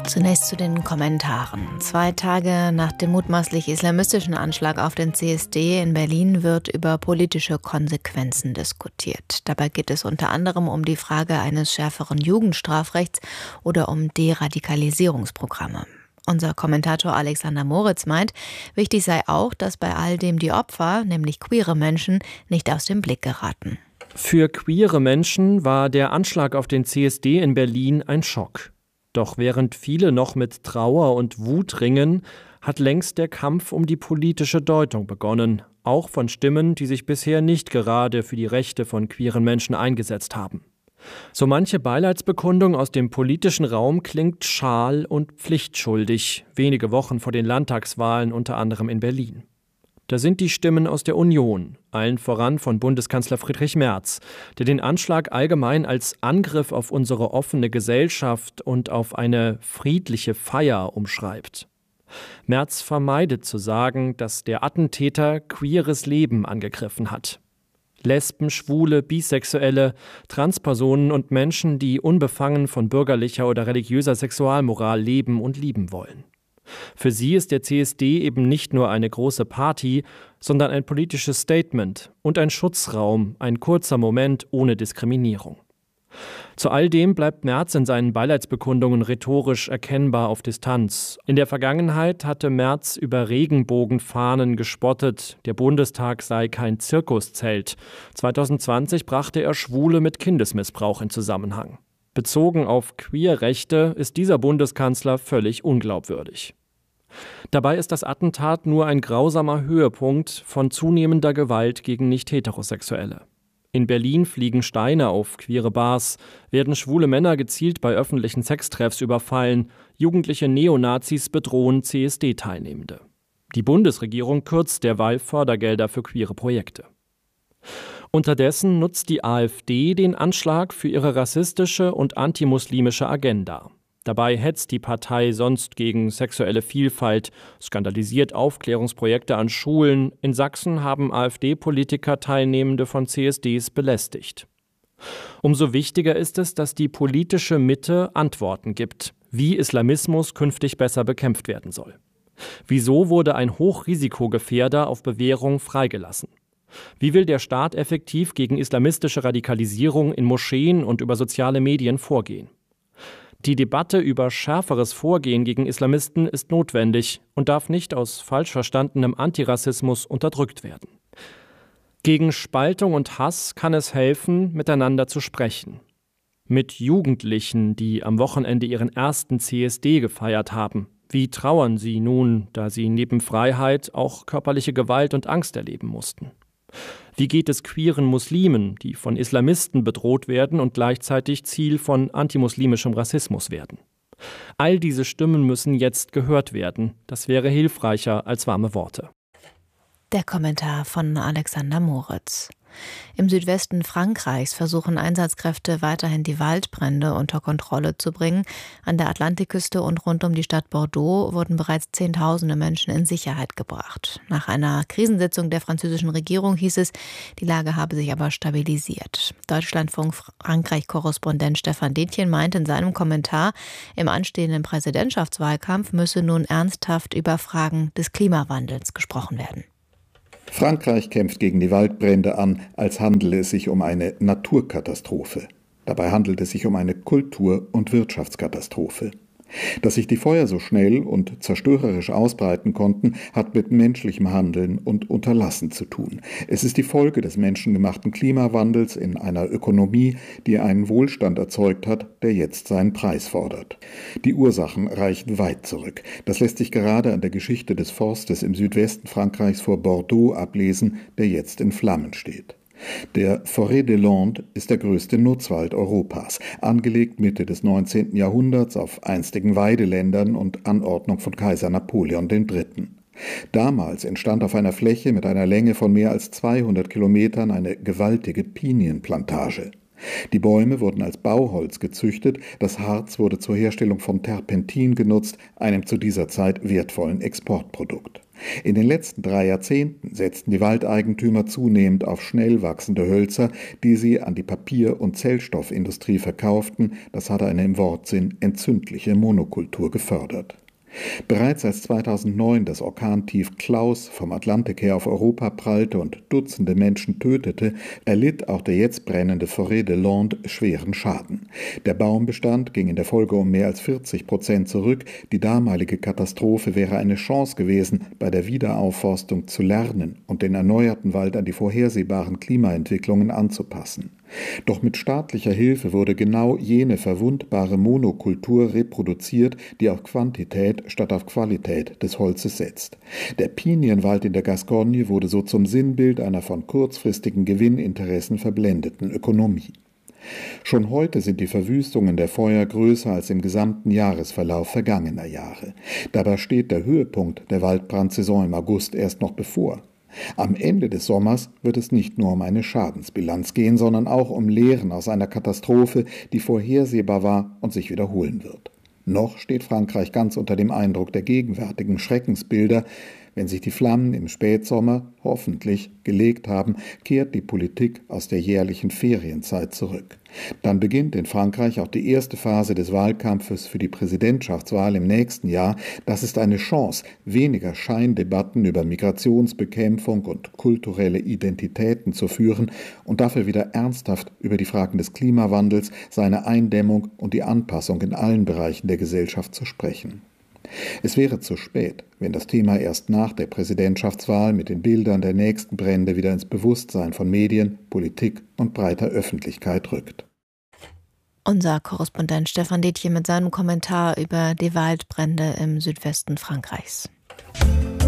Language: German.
Zunächst zu den Kommentaren. 2 Tage nach dem mutmaßlich islamistischen Anschlag auf den CSD in Berlin wird über politische Konsequenzen diskutiert. Dabei geht es unter anderem um die Frage eines schärferen Jugendstrafrechts oder um Deradikalisierungsprogramme. Unser Kommentator Alexander Moritz meint, wichtig sei auch, dass bei all dem die Opfer, nämlich queere Menschen, nicht aus dem Blick geraten. Für queere Menschen war der Anschlag auf den CSD in Berlin ein Schock. Doch während viele noch mit Trauer und Wut ringen, hat längst der Kampf um die politische Deutung begonnen, auch von Stimmen, die sich bisher nicht gerade für die Rechte von queeren Menschen eingesetzt haben. So manche Beileidsbekundung aus dem politischen Raum klingt schal und pflichtschuldig, wenige Wochen vor den Landtagswahlen unter anderem in Berlin. Da sind die Stimmen aus der Union, allen voran von Bundeskanzler Friedrich Merz, der den Anschlag allgemein als Angriff auf unsere offene Gesellschaft und auf eine friedliche Feier umschreibt. Merz vermeidet zu sagen, dass der Attentäter queeres Leben angegriffen hat. Lesben, Schwule, Bisexuelle, Transpersonen und Menschen, die unbefangen von bürgerlicher oder religiöser Sexualmoral leben und lieben wollen. Für sie ist der CSD eben nicht nur eine große Party, sondern ein politisches Statement und ein Schutzraum, ein kurzer Moment ohne Diskriminierung. Zu all dem bleibt Merz in seinen Beileidsbekundungen rhetorisch erkennbar auf Distanz. In der Vergangenheit hatte Merz über Regenbogenfahnen gespottet, der Bundestag sei kein Zirkuszelt. 2020 brachte er Schwule mit Kindesmissbrauch in Zusammenhang. Bezogen auf Queerrechte ist dieser Bundeskanzler völlig unglaubwürdig. Dabei ist das Attentat nur ein grausamer Höhepunkt von zunehmender Gewalt gegen Nicht-Heterosexuelle. In Berlin fliegen Steine auf queere Bars, werden schwule Männer gezielt bei öffentlichen Sextreffs überfallen, jugendliche Neonazis bedrohen CSD-Teilnehmende. Die Bundesregierung kürzt derweil Fördergelder für queere Projekte. Unterdessen nutzt die AfD den Anschlag für ihre rassistische und antimuslimische Agenda. Dabei hetzt die Partei sonst gegen sexuelle Vielfalt, skandalisiert Aufklärungsprojekte an Schulen. In Sachsen haben AfD-Politiker Teilnehmende von CSDs belästigt. Umso wichtiger ist es, dass die politische Mitte Antworten gibt, wie Islamismus künftig besser bekämpft werden soll. Wieso wurde ein Hochrisikogefährder auf Bewährung freigelassen? Wie will der Staat effektiv gegen islamistische Radikalisierung in Moscheen und über soziale Medien vorgehen? Die Debatte über schärferes Vorgehen gegen Islamisten ist notwendig und darf nicht aus falsch verstandenem Antirassismus unterdrückt werden. Gegen Spaltung und Hass kann es helfen, miteinander zu sprechen. Mit Jugendlichen, die am Wochenende ihren ersten CSD gefeiert haben. Wie trauern sie nun, da sie neben Freiheit auch körperliche Gewalt und Angst erleben mussten? Wie geht es queeren Muslimen, die von Islamisten bedroht werden und gleichzeitig Ziel von antimuslimischem Rassismus werden? All diese Stimmen müssen jetzt gehört werden. Das wäre hilfreicher als warme Worte. Der Kommentar von Alexander Moritz. Im Südwesten Frankreichs versuchen Einsatzkräfte weiterhin die Waldbrände unter Kontrolle zu bringen. An der Atlantikküste und rund um die Stadt Bordeaux wurden bereits Zehntausende Menschen in Sicherheit gebracht. Nach einer Krisensitzung der französischen Regierung hieß es, die Lage habe sich aber stabilisiert. Deutschlandfunk Frankreich-Korrespondent Stefan Detjen meint in seinem Kommentar, im anstehenden Präsidentschaftswahlkampf müsse nun ernsthaft über Fragen des Klimawandels gesprochen werden. Frankreich kämpft gegen die Waldbrände an, als handele es sich um eine Naturkatastrophe. Dabei handelt es sich um eine Kultur- und Wirtschaftskatastrophe. Dass sich die Feuer so schnell und zerstörerisch ausbreiten konnten, hat mit menschlichem Handeln und Unterlassen zu tun. Es ist die Folge des menschengemachten Klimawandels in einer Ökonomie, die einen Wohlstand erzeugt hat, der jetzt seinen Preis fordert. Die Ursachen reichen weit zurück. Das lässt sich gerade an der Geschichte des Forstes im Südwesten Frankreichs vor Bordeaux ablesen, der jetzt in Flammen steht. Der Forêt des Landes ist der größte Nutzwald Europas, angelegt Mitte des 19. Jahrhunderts auf einstigen Weideländern und Anordnung von Kaiser Napoleon III. Damals entstand auf einer Fläche mit einer Länge von mehr als 200 Kilometern eine gewaltige Pinienplantage. Die Bäume wurden als Bauholz gezüchtet, das Harz wurde zur Herstellung von Terpentin genutzt, einem zu dieser Zeit wertvollen Exportprodukt. In den letzten 3 Jahrzehnten setzten die Waldeigentümer zunehmend auf schnell wachsende Hölzer, die sie an die Papier- und Zellstoffindustrie verkauften. Das hatte eine im Wortsinn entzündliche Monokultur gefördert. Bereits als 2009 das Orkantief Klaus vom Atlantik her auf Europa prallte und Dutzende Menschen tötete, erlitt auch der jetzt brennende Forêt de Landes schweren Schaden. Der Baumbestand ging in der Folge um mehr als 40% zurück. Die damalige Katastrophe wäre eine Chance gewesen, bei der Wiederaufforstung zu lernen und den erneuerten Wald an die vorhersehbaren Klimaentwicklungen anzupassen. Doch mit staatlicher Hilfe wurde genau jene verwundbare Monokultur reproduziert, die auf Quantität statt auf Qualität des Holzes setzt. Der Pinienwald in der Gascogne wurde so zum Sinnbild einer von kurzfristigen Gewinninteressen verblendeten Ökonomie. Schon heute sind die Verwüstungen der Feuer größer als im gesamten Jahresverlauf vergangener Jahre. Dabei steht der Höhepunkt der Waldbrandsaison im August erst noch bevor. Am Ende des Sommers wird es nicht nur um eine Schadensbilanz gehen, sondern auch um Lehren aus einer Katastrophe, die vorhersehbar war und sich wiederholen wird. Noch steht Frankreich ganz unter dem Eindruck der gegenwärtigen Schreckensbilder. Wenn sich die Flammen im Spätsommer hoffentlich gelegt haben, kehrt die Politik aus der jährlichen Ferienzeit zurück. Dann beginnt in Frankreich auch die erste Phase des Wahlkampfes für die Präsidentschaftswahl im nächsten Jahr. Das ist eine Chance, weniger Scheindebatten über Migrationsbekämpfung und kulturelle Identitäten zu führen und dafür wieder ernsthaft über die Fragen des Klimawandels, seine Eindämmung und die Anpassung in allen Bereichen der Gesellschaft zu sprechen. Es wäre zu spät, wenn das Thema erst nach der Präsidentschaftswahl mit den Bildern der nächsten Brände wieder ins Bewusstsein von Medien, Politik und breiter Öffentlichkeit rückt. Unser Korrespondent Stefan Detjen mit seinem Kommentar über die Waldbrände im Südwesten Frankreichs.